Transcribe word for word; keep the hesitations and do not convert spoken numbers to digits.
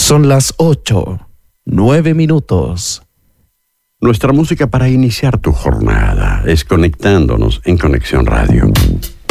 Son las ocho, nueve minutos. Nuestra música para iniciar tu jornada es conectándonos en Conexión Radio.